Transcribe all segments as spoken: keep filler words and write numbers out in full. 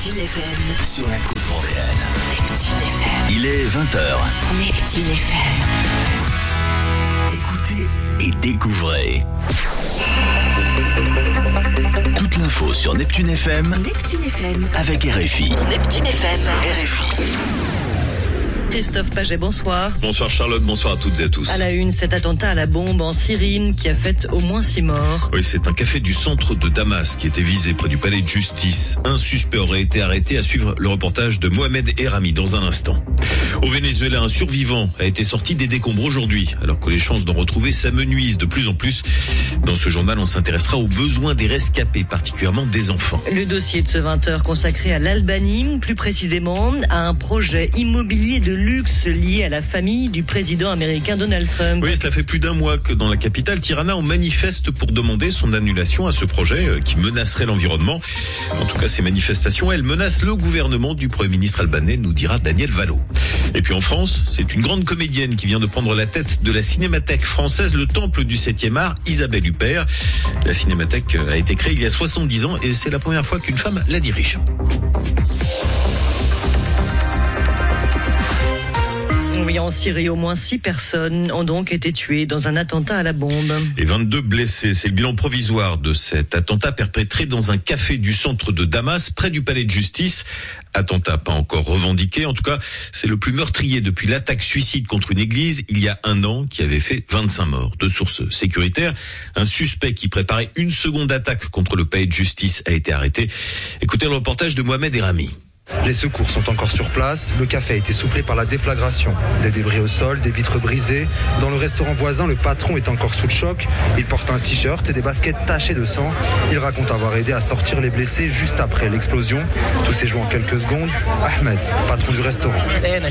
Neptune F M. Sur la côte vendéenne. Neptune F M. Il est vingt heures. Neptune F M. Écoutez et découvrez. Toute l'info sur Neptune F M. Neptune F M. Avec R F I. Neptune F M. R F I. Christophe Paget, bonsoir. Bonsoir Charlotte, bonsoir à toutes et à tous. À la une, cet attentat à la bombe en Syrie qui a fait au moins six morts. Oui, c'est un café du centre de Damas qui était visé près du palais de justice. Un suspect aurait été arrêté. À suivre le reportage de Mohamed Erami dans un instant. Au Venezuela, un survivant a été sorti des décombres aujourd'hui, alors que les chances d'en retrouver s'amenuisent de plus en plus. Dans ce journal, on s'intéressera aux besoins des rescapés, particulièrement des enfants. Le dossier de ce vingt heures consacré à l'Albanie, plus précisément à un projet immobilier de luxe lié à la famille du président américain Donald Trump. Oui, cela fait plus d'un mois que dans la capitale, Tirana, on manifeste pour demander son annulation à ce projet qui menacerait l'environnement. En tout cas, ces manifestations, elles menacent le gouvernement du Premier ministre albanais, nous dira Daniel Valo. Et puis en France, c'est une grande comédienne qui vient de prendre la tête de la Cinémathèque française, le temple du septième art, Isabelle Huppert. La Cinémathèque a été créée il y a soixante-dix ans et c'est la première fois qu'une femme la dirige. Oui, en Syrie, au moins six personnes ont donc été tuées dans un attentat à la bombe. Et vingt-deux blessés, c'est le bilan provisoire de cet attentat perpétré dans un café du centre de Damas, près du palais de justice. Attentat pas encore revendiqué. En tout cas, c'est le plus meurtrier depuis l'attaque suicide contre une église il y a un an qui avait fait vingt-cinq morts. De sources sécuritaires, un suspect qui préparait une seconde attaque contre le palais de justice a été arrêté. Écoutez le reportage de Mohamed Erami. Les secours sont encore sur place. Le café a été soufflé par la déflagration. Des débris au sol, des vitres brisées. Dans le restaurant voisin, le patron est encore sous le choc. Il porte un t-shirt et des baskets tachées de sang. Il raconte avoir aidé à sortir les blessés juste après l'explosion. Tout s'est joué en quelques secondes. Ahmed, patron du restaurant.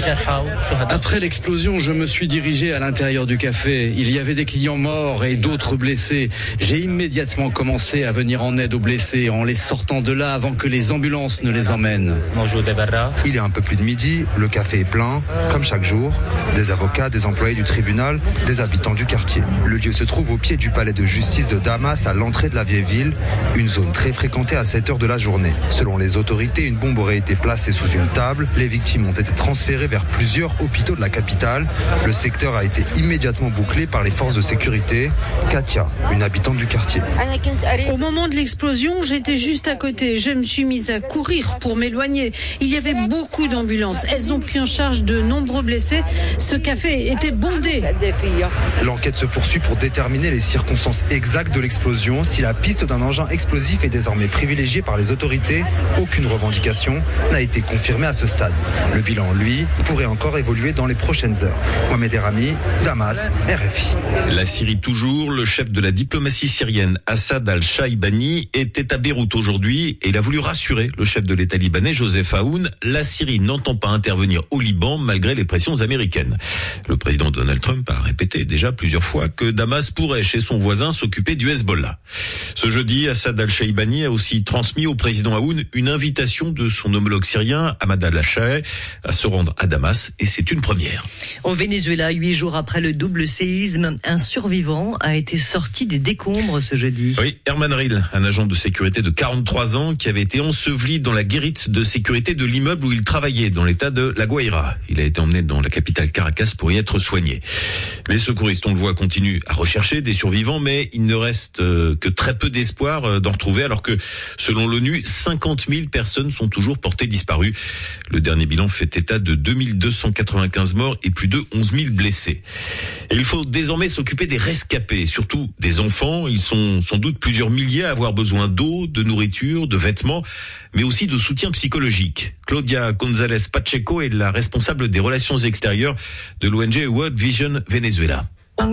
Après l'explosion, je me suis dirigé à l'intérieur du café. Il y avait des clients morts et d'autres blessés. J'ai immédiatement commencé à venir en aide aux blessés en les sortant de là avant que les ambulances ne les emmènent. Il est un peu plus de midi, le café est plein, comme chaque jour. Des avocats, des employés du tribunal, des habitants du quartier. Le lieu se trouve au pied du palais de justice de Damas, à l'entrée de la vieille ville, une zone très fréquentée à cette heure de la journée. Selon les autorités, une bombe aurait été placée sous une table. Les victimes ont été transférées vers plusieurs hôpitaux de la capitale. Le secteur a été immédiatement bouclé par les forces de sécurité. Katia, une habitante du quartier. Au moment de l'explosion, j'étais juste à côté. Je me suis mise à courir pour m'éloigner. Il y avait beaucoup d'ambulances. Elles ont pris en charge de nombreux blessés. Ce café était bondé. L'enquête se poursuit pour déterminer les circonstances exactes de l'explosion. Si la piste d'un engin explosif est désormais privilégiée par les autorités, aucune revendication n'a été confirmée à ce stade. Le bilan, lui, pourrait encore évoluer dans les prochaines heures. Mohamed Erami, Damas, R F I. La Syrie toujours, le chef de la diplomatie syrienne, Assad al-Shaibani, était à Beyrouth aujourd'hui et il a voulu rassurer le chef de l'État libanais, Joseph Aoun. La Syrie n'entend pas intervenir au Liban malgré les pressions américaines. Le président Donald Trump a répété déjà plusieurs fois que Damas pourrait, chez son voisin, s'occuper du Hezbollah. Ce jeudi, Assad al-Shaibani a aussi transmis au président Aoun une invitation de son homologue syrien, Ahmad al-Shah, à se rendre à Damas, et c'est une première. Au Venezuela, huit jours après le double séisme, un survivant a été sorti des décombres ce jeudi. Oui, Herman Rill, un agent de sécurité de quarante-trois ans qui avait été enseveli dans la guérite de sécurité de l'immeuble où il travaillait dans l'état de La Guaira. Il a été emmené dans la capitale Caracas pour y être soigné. Les secouristes, on le voit, continuent à rechercher des survivants, mais il ne reste que très peu d'espoir d'en retrouver, alors que, selon l'ONU, cinquante mille personnes sont toujours portées disparues. Le dernier bilan fait état de deux mille deux cent quatre-vingt-quinze morts et plus de onze mille blessés. Et il faut désormais s'occuper des rescapés, surtout des enfants. Ils sont sans doute plusieurs milliers à avoir besoin d'eau, de nourriture, de vêtements, mais aussi de soutien psychologique. Claudia González Pacheco est la responsable des relations extérieures de l'O N G World Vision Venezuela.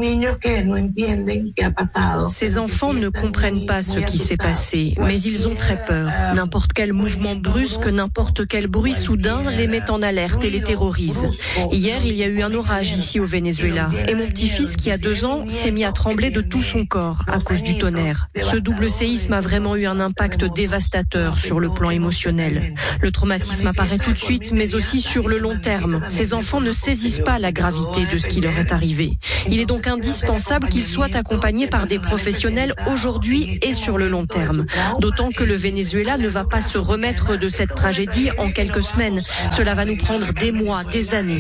Ces enfants ne comprennent pas ce qui s'est passé, mais ils ont très peur. N'importe quel mouvement brusque, n'importe quel bruit soudain les met en alerte et les terrorise. Hier, il y a eu un orage ici au Venezuela, et mon petit-fils qui a deux ans s'est mis à trembler de tout son corps à cause du tonnerre. Ce double séisme a vraiment eu un impact dévastateur sur le plan émotionnel. Le traumatisme apparaît tout de suite, mais aussi sur le long terme. Ces enfants ne saisissent pas la gravité de ce qui leur est arrivé. Il est donc donc indispensable qu'il soit accompagné par des professionnels aujourd'hui et sur le long terme. D'autant que le Venezuela ne va pas se remettre de cette tragédie en quelques semaines. Cela va nous prendre des mois, des années.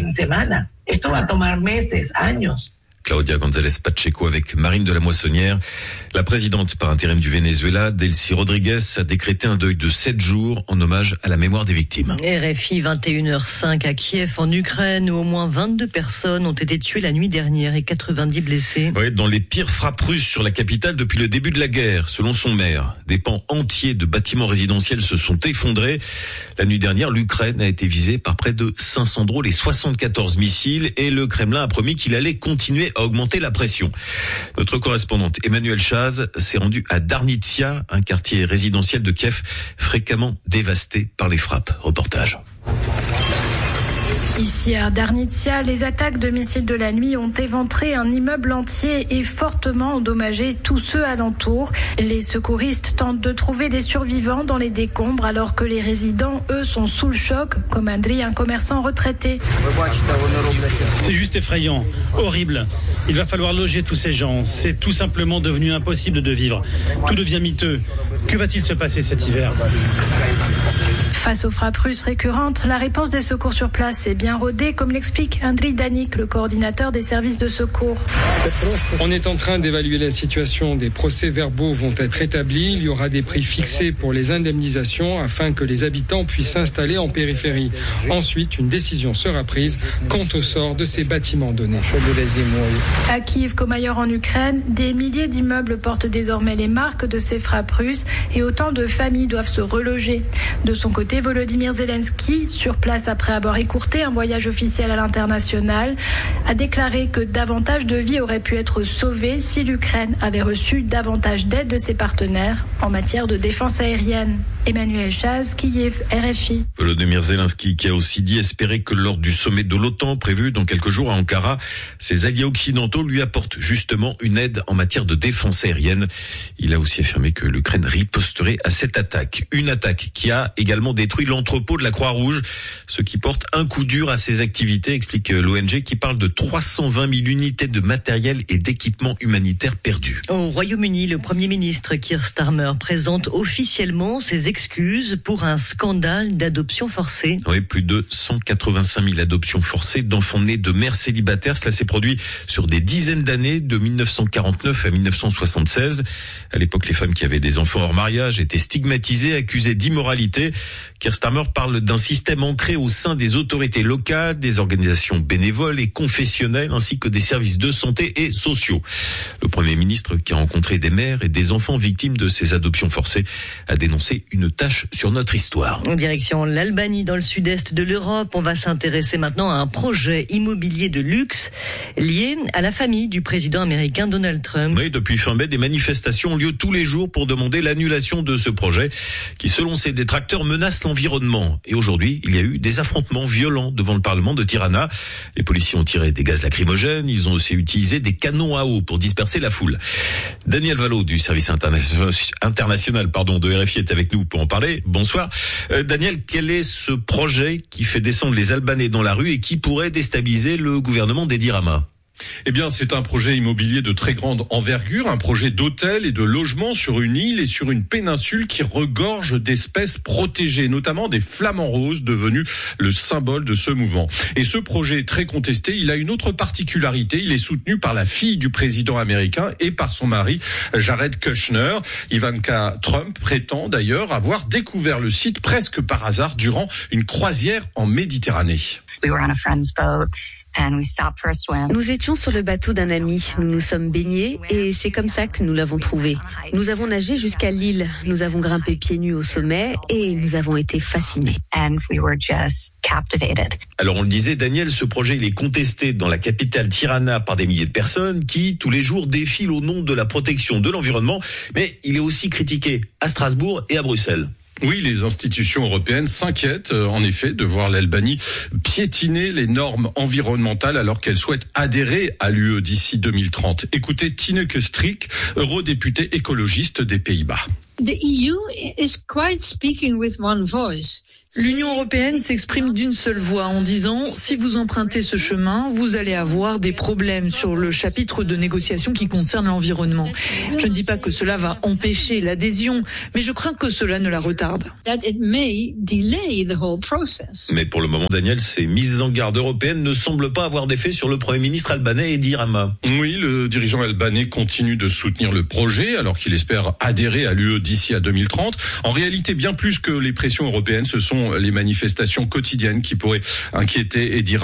Claudia González Pacheco avec Marine de la Moissonnière. La présidente par intérim du Venezuela, Delcy Rodriguez, a décrété un deuil de sept jours en hommage à la mémoire des victimes. R F I vingt et une heures cinq à Kiev, en Ukraine, où au moins vingt-deux personnes ont été tuées la nuit dernière et quatre-vingt-dix blessées. Oui, dans les pires frappes russes sur la capitale depuis le début de la guerre, selon son maire. Des pans entiers de bâtiments résidentiels se sont effondrés. La nuit dernière, l'Ukraine a été visée par près de cinq cents drôles et soixante-quatorze missiles, et le Kremlin a promis qu'il allait continuer à augmenter la pression. Notre correspondante Emmanuel Chaz s'est rendue à Darnitsia, un quartier résidentiel de Kiev fréquemment dévasté par les frappes. Reportage. Ici à Darnitsia, les attaques de missiles de la nuit ont éventré un immeuble entier et fortement endommagé tous ceux alentours. Les secouristes tentent de trouver des survivants dans les décombres alors que les résidents, eux, sont sous le choc, comme Andriy, un commerçant retraité. C'est juste effrayant, horrible. Il va falloir loger tous ces gens. C'est tout simplement devenu impossible de vivre. Tout devient miteux. Que va-t-il se passer cet hiver ? Face aux frappes russes récurrentes, la réponse des secours sur place est bien rodée, comme l'explique Andriy Danik, le coordinateur des services de secours. On est en train d'évaluer la situation. Des procès-verbaux vont être établis. Il y aura des prix fixés pour les indemnisations afin que les habitants puissent s'installer en périphérie. Ensuite, une décision sera prise quant au sort de ces bâtiments donnés. À Kiev comme ailleurs en Ukraine, des milliers d'immeubles portent désormais les marques de ces frappes russes et autant de familles doivent se reloger. De son côté, Volodymyr Zelensky, sur place après avoir écourté un voyage officiel à l'international, a déclaré que davantage de vies auraient pu être sauvées si l'Ukraine avait reçu davantage d'aide de ses partenaires en matière de défense aérienne. Emmanuel Chaz, Kiev, R F I. Volodymyr Zelensky qui a aussi dit espérer que lors du sommet de l'OTAN prévu dans quelques jours à Ankara, ses alliés occidentaux lui apportent justement une aide en matière de défense aérienne. Il a aussi affirmé que l'Ukraine riposterait à cette attaque. Une attaque qui a également détruit l'entrepôt de la Croix-Rouge, ce qui porte un coup dur à ses activités, explique l'O N G qui parle de trois cent vingt mille unités de matériel et d'équipements humanitaires perdus. Au Royaume-Uni, le Premier ministre Keir Starmer présente officiellement ses excuses pour un scandale d'adoption forcée. Oui, plus de cent quatre-vingt-cinq mille adoptions forcées d'enfants nés de mères célibataires. Cela s'est produit sur des dizaines d'années, de mille neuf cent quarante-neuf à mille neuf cent soixante-seize. À l'époque, les femmes qui avaient des enfants hors mariage étaient stigmatisées, accusées d'immoralité. Keir Starmer parle d'un système ancré au sein des autorités locales, des organisations bénévoles et confessionnelles, ainsi que des services de santé et sociaux. Le Premier ministre, qui a rencontré des mères et des enfants victimes de ces adoptions forcées, a dénoncé une tâche sur notre histoire. En direction l'Albanie, dans le sud-est de l'Europe, on va s'intéresser maintenant à un projet immobilier de luxe lié à la famille du président américain Donald Trump. Oui, depuis fin mai, des manifestations ont lieu tous les jours pour demander l'annulation de ce projet qui, selon ses détracteurs, menace l'environnement. Et aujourd'hui, il y a eu des affrontements violents devant le Parlement de Tirana. Les policiers ont tiré des gaz lacrymogènes, ils ont aussi utilisé des canons à eau pour disperser la foule. Daniel Vallot du service international, international pardon, de R F I est avec nous pour en parler. Bonsoir. Euh, Daniel, quel est ce projet qui fait descendre les Albanais dans la rue et qui pourrait déstabiliser le gouvernement d'Edi Rama ? Eh bien, c'est un projet immobilier de très grande envergure, un projet d'hôtel et de logement sur une île et sur une péninsule qui regorge d'espèces protégées, notamment des flamants roses devenus le symbole de ce mouvement. Et ce projet très contesté, il a une autre particularité, il est soutenu par la fille du président américain et par son mari, Jared Kushner. Ivanka Trump prétend d'ailleurs avoir découvert le site presque par hasard durant une croisière en Méditerranée. We were on a friend's boat. Nous étions sur le bateau d'un ami, nous nous sommes baignés et c'est comme ça que nous l'avons trouvé. Nous avons nagé jusqu'à l'île, nous avons grimpé pieds nus au sommet et nous avons été fascinés. Alors on le disait, Daniel, ce projet il est contesté dans la capitale Tirana par des milliers de personnes qui, tous les jours, défilent au nom de la protection de l'environnement, mais il est aussi critiqué à Strasbourg et à Bruxelles. Oui, les institutions européennes s'inquiètent en effet de voir l'Albanie piétiner les normes environnementales alors qu'elle souhaite adhérer à l'U E d'ici deux mille trente. Écoutez Tineke Strik, eurodéputée écologiste des Pays-Bas. L'Union européenne s'exprime d'une seule voix en disant « Si vous empruntez ce chemin, vous allez avoir des problèmes sur le chapitre de négociation qui concerne l'environnement. » Je ne dis pas que cela va empêcher l'adhésion, mais je crains que cela ne la retarde. Mais pour le moment, Daniel, ces mises en garde européennes ne semblent pas avoir d'effet sur le Premier ministre albanais Edi Rama. Oui, le dirigeant albanais continue de soutenir le projet alors qu'il espère adhérer à l'U E d'ici à deux mille trente. En réalité, bien plus que les pressions européennes, ce sont les manifestations quotidiennes qui pourraient inquiéter Edi Rama.